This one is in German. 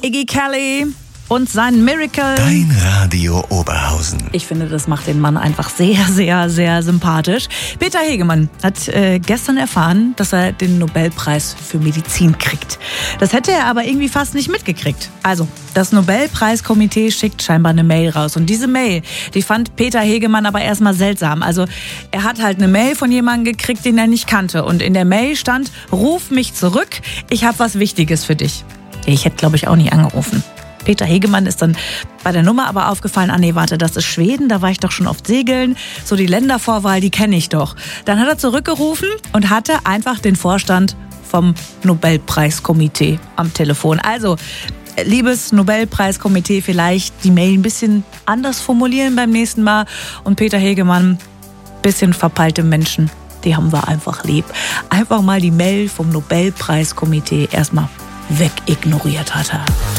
Iggy Kelly und sein Miracle. Dein Radio Oberhausen. Ich finde, das macht den Mann einfach sehr, sehr, sehr sympathisch. Peter Hegemann hat gestern erfahren, dass er den Nobelpreis für Medizin kriegt. Das hätte er aber irgendwie fast nicht mitgekriegt. Also, das Nobelpreiskomitee schickt scheinbar eine Mail raus. Und diese Mail, die fand Peter Hegemann aber erstmal seltsam. Also, er hat halt eine Mail von jemandem gekriegt, den er nicht kannte. Und in der Mail stand: Ruf mich zurück, ich habe was Wichtiges für dich. Ich hätte, glaube ich, auch nicht angerufen. Peter Hegemann ist dann bei der Nummer aber aufgefallen, nee, warte, das ist Schweden, da war ich doch schon oft segeln. So die Ländervorwahl, die kenne ich doch. Dann hat er zurückgerufen und hatte einfach den Vorstand vom Nobelpreiskomitee am Telefon. Also, liebes Nobelpreiskomitee, vielleicht die Mail ein bisschen anders formulieren beim nächsten Mal. Und Peter Hegemann, bisschen verpeilte Menschen, die haben wir einfach lieb. Einfach mal die Mail vom Nobelpreiskomitee erstmal wegignoriert hat er.